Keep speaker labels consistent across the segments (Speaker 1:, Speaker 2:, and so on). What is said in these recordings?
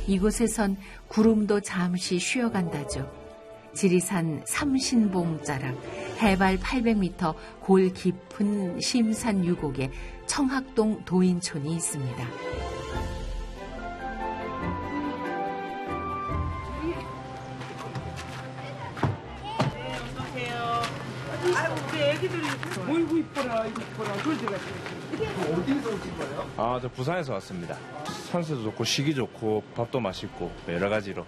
Speaker 1: 이곳에선 구름도 잠시 쉬어간다죠. 지리산 삼신봉자락, 해발 800m 골 깊은 심산 유곡에 청학동 도인촌이 있습니다.
Speaker 2: 우리 애기들이 어이구 이뻐라 그러지가
Speaker 3: 어디서 오신 거예요?
Speaker 4: 저 부산에서 왔습니다. 산세도 좋고 시기 좋고 밥도 맛있고 여러 가지로.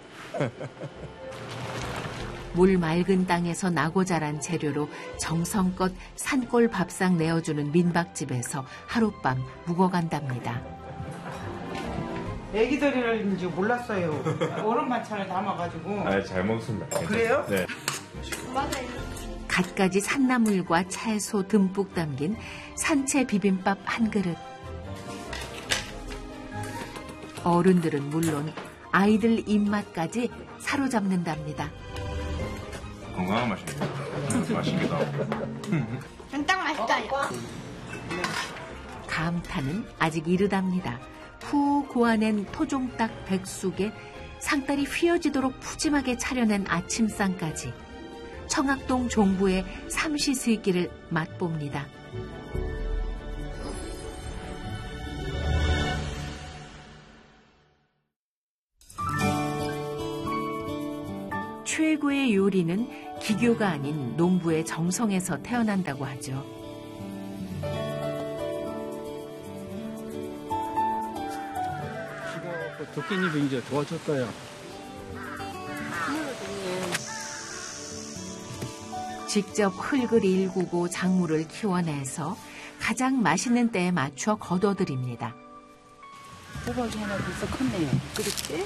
Speaker 1: 물 맑은 땅에서 나고 자란 재료로 정성껏 산골 밥상 내어주는 민박집에서 하룻밤 묵어간답니다.
Speaker 2: 애기들이라는 줄 몰랐어요. 얼음 반찬을 담아가지고.
Speaker 4: 잘 먹습니다.
Speaker 2: 그래요?
Speaker 4: 네.
Speaker 1: 갖가지 산나물과 채소 듬뿍 담긴 산채 비빔밥 한 그릇. 어른들은 물론 아이들 입맛까지 사로잡는답니다.
Speaker 4: 건강한 맛입니다. 맛있기도 하고.
Speaker 5: 딱 맛있어요.
Speaker 1: 감탄은 아직 이르답니다. 푹 고아낸 토종닭 백숙에 상다리 휘어지도록 푸짐하게 차려낸 아침상까지 청학동 종부의 삼시세끼를 맛봅니다. 최고의 요리는 기교가 아닌 농부의 정성에서 태어난다고 하죠.
Speaker 6: 도끼잎이 이제 좋아졌어요.
Speaker 1: 직접 흙을 일구고 작물을 키워내서 가장 맛있는 때에 맞춰 거둬들입니다.
Speaker 2: 호박이 하나 벌써 컸네요. 그렇지?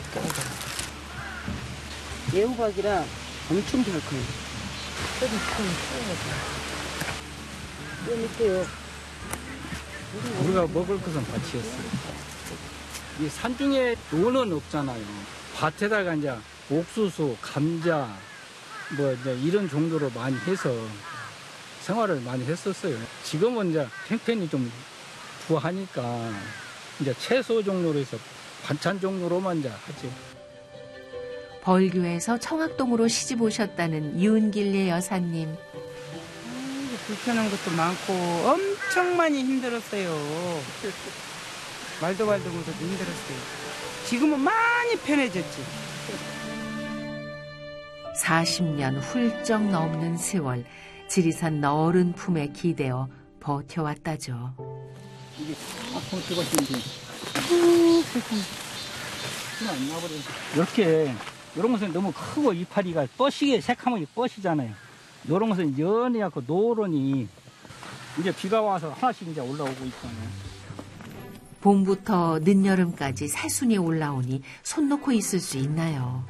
Speaker 2: 애호박이라 엄청 잘 커요. 여기 커요. 밑에요.
Speaker 6: 우리가 먹을 것은 밭이었어요. 이 산중에 노는 없잖아요. 밭에다가 이제 옥수수, 감자, 뭐 이제 이런 정도로 많이 해서 생활을 많이 했었어요. 지금은 이제 팽팽히 좀 부하니까 이제 채소 종류로 해서 반찬 종류로만 이제 하지.
Speaker 1: 벌교에서 청학동으로 시집 오셨다는 윤길래 여사님.
Speaker 2: 불편한 것도 많고 엄청 많이 힘들었어요. 말도 못해도 힘들었어요. 지금은 많이 편해졌지.
Speaker 1: 40년 훌쩍 넘는 세월, 지리산 너른 품에 기대어 버텨왔다죠.
Speaker 6: 이게 앞으로 들어가시는데 안 나버려. 이렇게 이런 것은 너무 크고 이파리가 뻗시게 새카맣게 뻗시잖아요. 이런 것은 연해갖고 노론이 이제 비가 와서 하나씩 이제 올라오고 있잖아요.
Speaker 1: 봄부터 늦여름까지 새순이 올라오니 손 놓고 있을 수 있나요?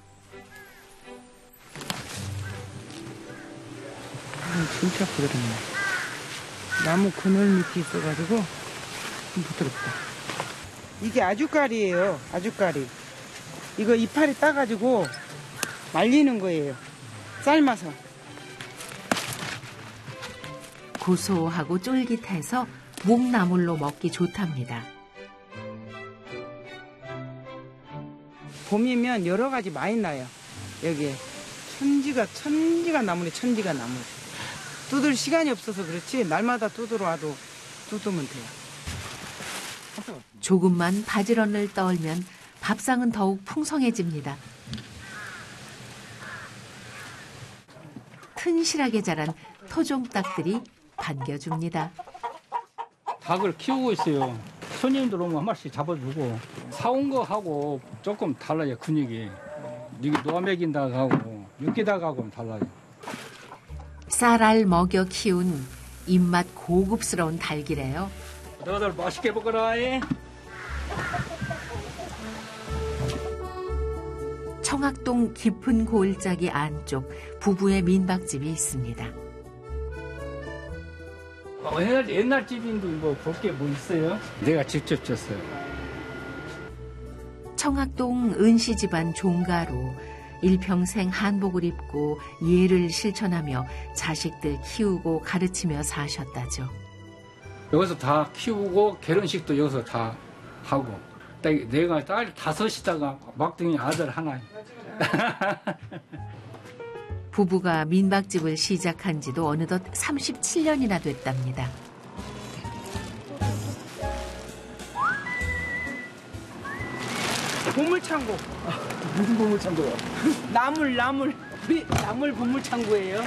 Speaker 2: 진짜 부드럽네. 나무 그늘 밑에 있어가지고 좀 부드럽다. 이게 아주까리예요. 아주까리. 이거 이파리 따가지고 말리는 거예요. 삶아서.
Speaker 1: 고소하고 쫄깃해서 목나물로 먹기 좋답니다.
Speaker 2: 봄이면 여러 가지 많이 나요. 여기에 천지가 나물이 천지가 나물. 뜯을 시간이 없어서 그렇지 날마다 뜯으러 와도 뜯으면 돼요.
Speaker 1: 조금만 바지런을 떨면 밥상은 더욱 풍성해집니다. 튼실하게 자란 토종닭들이 반겨줍니다.
Speaker 6: 닭을 키우고 있어요. 손님들 오면 한 마리씩 잡아주고 사온 거하고 조금 달라요. 근육이. 이게 노아맥인다하고 육기닭하고는 달라요.
Speaker 1: 쌀알 먹여 키운 입맛 고급스러운 닭이래요.
Speaker 6: 너희들 맛있게 먹어라.
Speaker 1: 청학동 깊은 골짜기 안쪽 부부의 민박집이 있습니다.
Speaker 6: 옛날 집인데 뭐 볼 게 뭐 있어요? 내가 직접 졌어요.
Speaker 1: 청학동 은씨 집안 종가로 일평생 한복을 입고 예를 실천하며 자식들 키우고 가르치며 사셨다죠.
Speaker 6: 여기서 다 키우고 결혼식도 여기서 다 하고 내가 딸 5이다가 막둥이 아들 하나.
Speaker 1: 부부가 민박집을 시작한 지도 어느덧 37년이나 됐답니다.
Speaker 2: 보물창고.
Speaker 3: 무슨 보물창고요?
Speaker 2: 나물 보물창고예요.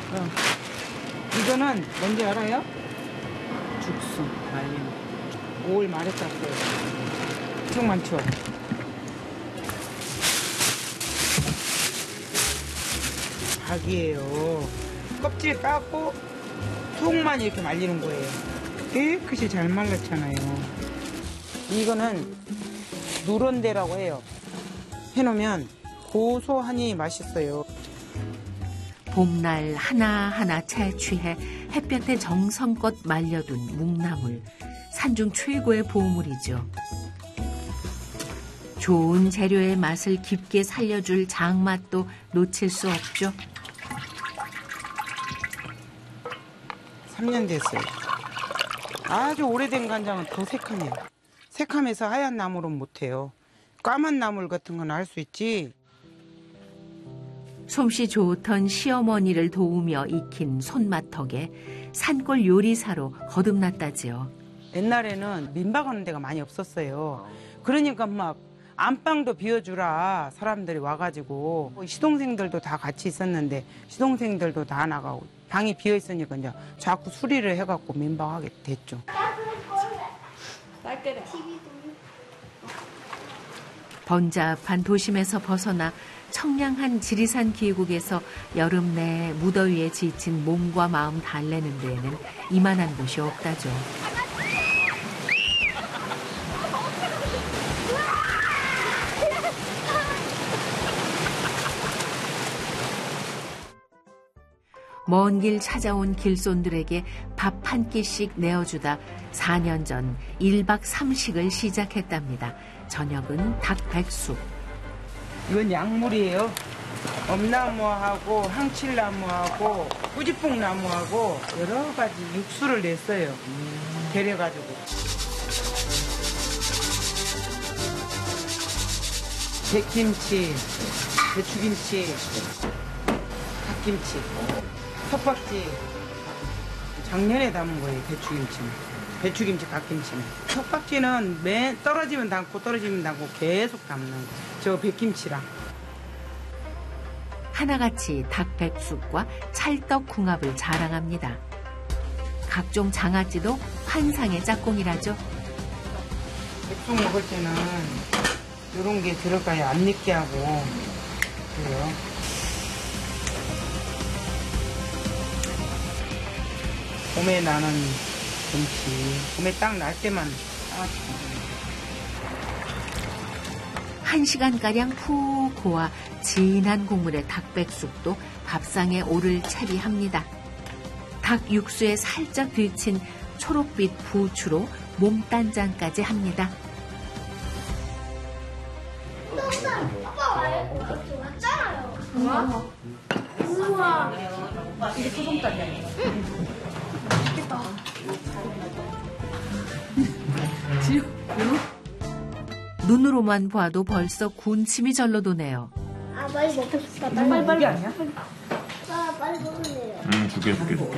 Speaker 2: 이거는 뭔지 알아요? 죽순 말린 5월 말에 땄어요. 엄청 많죠? 박이에요. 껍질 까고 속만 이렇게 말리는 거예요. 깨끗이 잘 말랐잖아요. 이거는 누런대라고 해요. 해놓으면 고소하니 맛있어요.
Speaker 1: 봄날 하나하나 채취해 햇볕에 정성껏 말려둔 묵나물. 산중 최고의 보물이죠. 좋은 재료의 맛을 깊게 살려줄 장맛도 놓칠 수 없죠.
Speaker 2: 3년 됐어요. 아주 오래된 간장은 더 새카매요. 새카매서 하얀 나물은 못해요. 까만 나물 같은 건 할 수 있지.
Speaker 1: 솜씨 좋던 시어머니를 도우며 익힌 손맛 덕에 산골 요리사로 거듭났다지요.
Speaker 2: 옛날에는 민박하는 데가 많이 없었어요. 그러니까 막 안방도 비워주라 사람들이 와가지고 시동생들도 다 같이 있었는데 시동생들도 다 나가고 방이 비어있으니까 이제 자꾸 수리를 해갖고 민박하게 됐죠.
Speaker 1: 번잡한 도심에서 벗어나 청량한 지리산 계곡에서 여름 내 무더위에 지친 몸과 마음 달래는 데에는 이만한 곳이 없다죠. 먼 길 찾아온 길손들에게 밥 한 끼씩 내어주다 4년 전 1박 3식을 시작했답니다. 저녁은 닭백숙.
Speaker 2: 이건 약물이에요. 엄나무하고 항칠나무하고 꾸지뽕나무하고 여러 가지 육수를 냈어요. 데려가지고. 백김치, 배추김치, 갓김치, 텃박지. 작년에 담은 거예요, 배추김치는. 배추김치, 갓김치는. 텃박지는 떨어지면 담고 떨어지면 담고 계속 담는 거. 저 백김치랑. 하나같이 닭백숙과 찰떡궁합을 자랑합니다. 각종 장아찌도 환상의 짝꿍이라죠. 백숙 먹을 때는 이런 게 들어가야 안 느끼하고 그래요. 봄에 나는 김치, 봄에 딱 날 때만 따가지고. 1시간가량 푹 고아 진한 국물의 닭백숙도 밥상에 오를 차리합니다. 닭 육수에 살짝 데친 초록빛 부추로 몸단장까지 합니다.
Speaker 5: 아빠 왔잖아요. 우와. 이게 소금간이야. 맛있겠다.
Speaker 1: 눈으로만 봐도 벌써 군침이 절로 도네요.
Speaker 5: 아, 많이 먹고 싶다. 빨리 아니야? 아, 빨리 먹을래요.
Speaker 4: 줄게.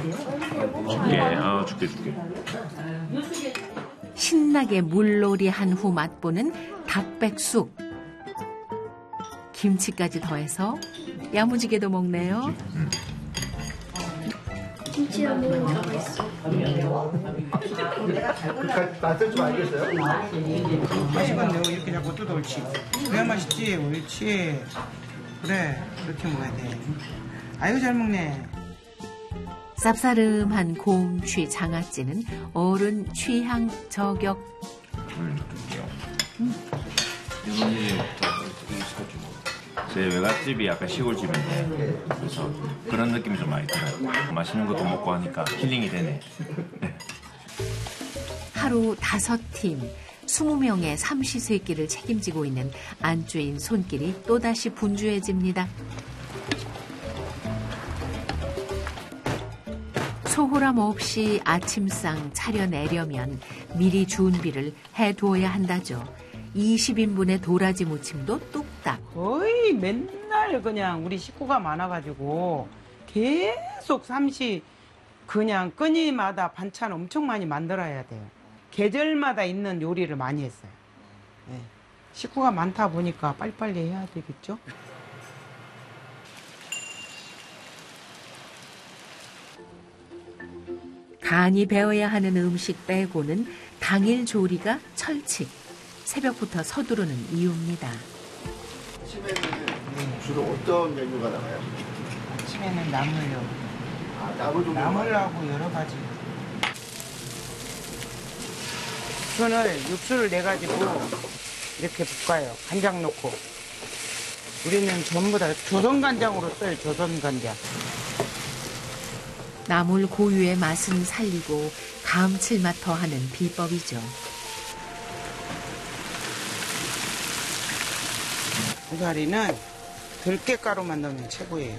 Speaker 4: 줄게.
Speaker 1: 신나게 물놀이한 후 맛보는 닭백숙. 김치까지 더해서 야무지게도 먹네요.
Speaker 5: 김치랑 먹으면 더 맛있어.
Speaker 3: 맛을 좀 알겠어요?
Speaker 2: 맛있겠네요. 이렇게 자꾸 뜯어 옳지. 그래야 맛있지. 옳지. 그래. 그렇게 먹어야 돼. 아이고 잘 먹네.
Speaker 1: 쌉싸름한 곰취 장아찌는 어른 취향 저격.
Speaker 4: 제 외갓집이 약간 시골집인데 그래서 그런 느낌이 좀 많이 들어요. 맛있는 것도 먹고 하니까 힐링이 되네.
Speaker 1: 하루 5팀, 20명의 삼시세끼를 책임지고 있는 안주인 손길이 또다시 분주해집니다. 소홀함 없이 아침상 차려내려면 미리 준비를 해두어야 한다죠. 20인분의 도라지 무침도 뚝딱.
Speaker 2: 거의 맨날 그냥 우리 식구가 많아가지고 계속 그냥 끈이마다 반찬 엄청 많이 만들어야 돼요. 계절마다 있는 요리를 많이 했어요. 네. 식구가 많다 보니까 빨리빨리 해야 되겠죠?
Speaker 1: 간이 배어야 하는 음식 빼고는 당일 조리가 철칙. 새벽부터 서두르는 이유입니다.
Speaker 3: 아침에는 주로 어떤 메뉴가 나와요?
Speaker 2: 아침에는 나물요.
Speaker 3: 아, 나물 종류.
Speaker 2: 나물하고 여러 가지. 육수를 내가지고 이렇게 볶아요. 간장 넣고. 우리는 전부 다 조선간장으로 써요. 조선간장.
Speaker 1: 나물 고유의 맛은 살리고 감칠맛 더하는 비법이죠.
Speaker 2: 고사리는 들깨가루만 넣으면 최고예요.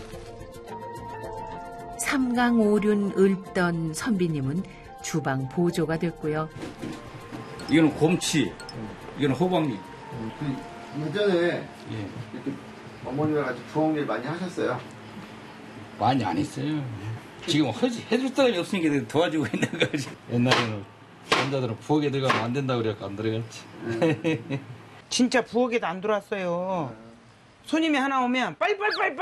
Speaker 1: 삼강오륜 읊던 선비님은 주방 보조가 됐고요.
Speaker 6: 이거는 곰치, 이거는 호박잎.
Speaker 3: 예전에
Speaker 6: 예.
Speaker 3: 이렇게 어머니랑 같이 부엌 일 많이 하셨어요?
Speaker 6: 많이 안 했어요. 지금 해줄 사람이 없으니까 도와주고 있는 거지. 옛날에는 남자들은 부엌에 들어가면 안 된다고 그래서 안 들어갔지.
Speaker 2: 진짜 부엌에도 안 들어왔어요. 손님이 하나 오면 빨리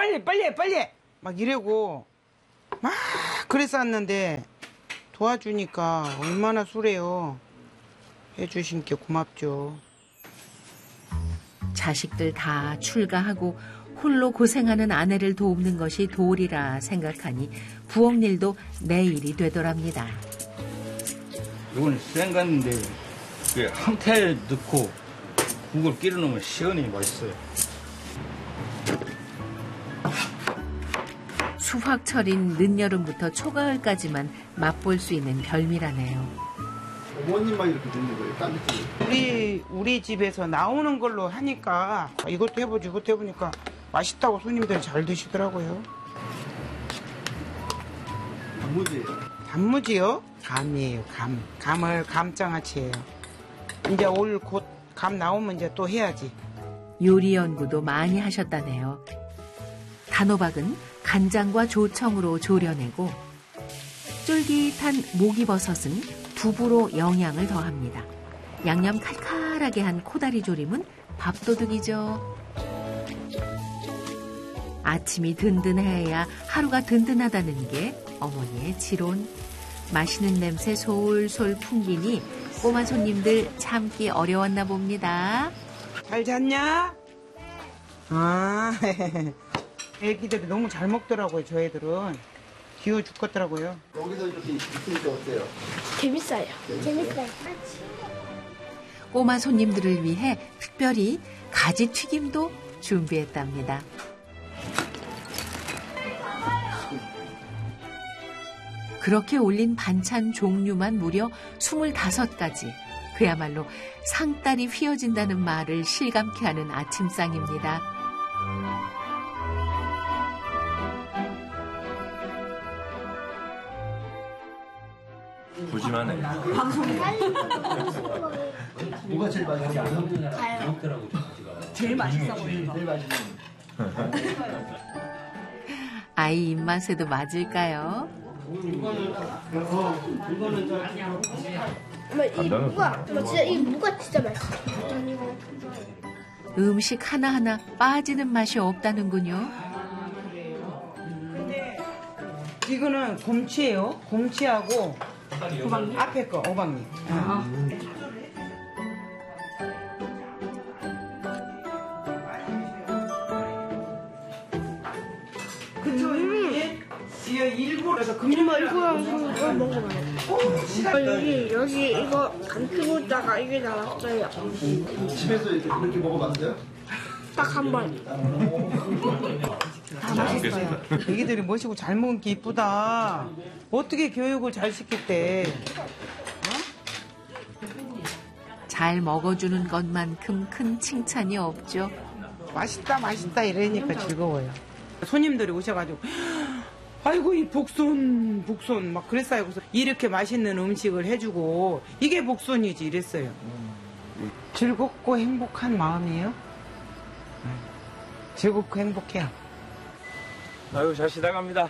Speaker 2: 막 이러고 막 그랬었는데 도와주니까 얼마나 수래요. 해주신 게 고맙죠.
Speaker 1: 자식들 다 출가하고 홀로 고생하는 아내를 돕는 것이 도리라 생각하니 부엌 일도 내일이 되더랍니다.
Speaker 6: 이건 생간인데 항태 넣고 국을 끼려 놓으면 시원히 맛있어요.
Speaker 1: 수확철인 늦여름부터 초가을까지만 맛볼 수 있는 별미라네요.
Speaker 3: 어머님만 이렇게 듣는 거예요? 딴 데서?
Speaker 2: 우리 집에서 나오는 걸로 하니까 이것도 해보지 이것도 해보니까 맛있다고 손님들이 잘 드시더라고요.
Speaker 3: 단무지예요.
Speaker 2: 단무지요? 감이에요. 감장아찌예요. 이제 올 곧 감 나오면 이제 또 해야지.
Speaker 1: 요리 연구도 많이 하셨다네요. 단호박은 간장과 조청으로 졸여내고 쫄깃한 목이버섯은 두부로 영양을 더합니다. 양념 칼칼하게 한 코다리 조림은 밥도둑이죠. 아침이 든든해야 하루가 든든하다는 게 어머니의 지론. 맛있는 냄새 솔솔 풍기니 꼬마 손님들 참기 어려웠나 봅니다.
Speaker 2: 잘 잤냐? 아, 애기들이 너무 잘 먹더라고요. 저 애들은 귀여워 죽겠더라고요.
Speaker 3: 여기서 이렇게 있으니까 어때요?
Speaker 5: 재밌어요. 재밌어요.
Speaker 1: 꼬마 손님들을 위해 특별히 가지 튀김도 준비했답니다. 그렇게 올린 반찬 종류만 무려 25가지. 그야말로 상다리 휘어진다는 말을 실감케 하는 아침상입니다.
Speaker 4: 푸짐하네.
Speaker 3: 뭐가 제일 맛있어요?
Speaker 7: 제일 맛있어 보이는 거.
Speaker 3: 제일 맛있는
Speaker 1: 아이 입맛에도 맞을까요?
Speaker 5: 엄마 이 무가 진짜 맛있어.
Speaker 1: 음식 하나하나 빠지는 맛이 없다는군요.
Speaker 2: 이거는 곰치예요. 곰치하고 앞에 거 호박잎. 그쵸 이게 일부러 해서
Speaker 5: 엄마 이거랑 이거 먹어봐요. 여기 이거 안 펴고 있다가 이게 나왔어요.
Speaker 3: 집에서 이렇게 그렇게 먹어봤어요?
Speaker 5: 딱 한 번.
Speaker 2: 다 맛있어요. 애기들이 멋있고 잘 먹은 게 이쁘다. 어떻게 교육을 잘 시켰대.
Speaker 1: 잘 먹어주는 것만큼 큰 칭찬이 없죠.
Speaker 2: 맛있다 이러니까 즐거워요. 손님들이 오셔가지고 아이고 이 복손 막 그랬어요. 그래서 이렇게 맛있는 음식을 해주고 이게 복손이지 이랬어요. 즐겁고 행복한 마음이에요. 즐겁고 행복해요.
Speaker 6: 아유, 잘 지나갑니다.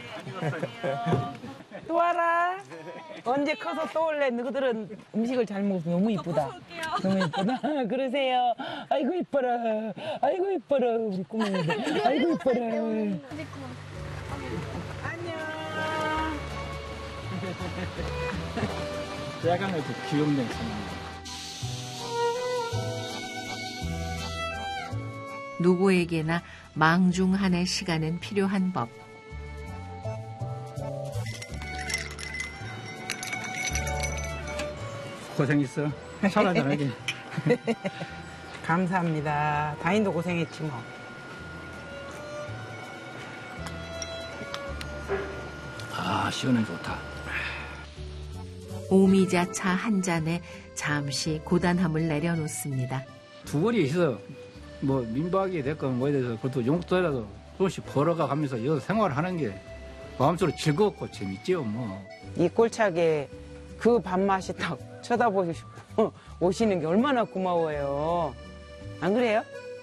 Speaker 2: 또 와라. 언제 커서 또 올래. 너희들은 음식을 잘 먹어서 너무 이쁘다. 너무 이쁘다. 그러세요. 아이고 이뻐라. 아이고 이뻐라. 우리 꼬맹이들. 아이고 이뻐라. 안녕.
Speaker 6: 약간의 그 귀염 냄새나.
Speaker 1: 누구에게나 망중한의 시간은 필요한 법.
Speaker 6: 고생했어. 잘하자하게.
Speaker 2: 감사합니다. 다인도 고생했지 뭐.
Speaker 6: 아, 시원해 좋다.
Speaker 1: 오미자차 한 잔에 잠시 고단함을 내려놓습니다.
Speaker 6: 두 벌이 있어. 뭐 민박이 됐건 뭐에 대해서 그래도 용돈이라도 조금씩 벌어가 가면서 여기서 생활하는 게 마음속으로 즐겁고 재밌지요 뭐.
Speaker 2: 이 꼴차게 그 밥맛이 딱 쳐다보시고 오시는 게 얼마나 고마워요. 안 그래요?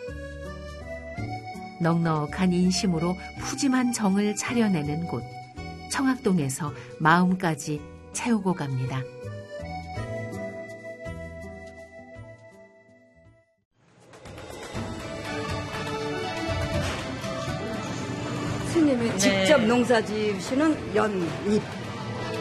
Speaker 1: 넉넉한 인심으로 푸짐한 정을 차려내는 곳. 청학동에서 마음까지 채우고 갑니다.
Speaker 8: 스님이 직접 농사 지으시는 연잎.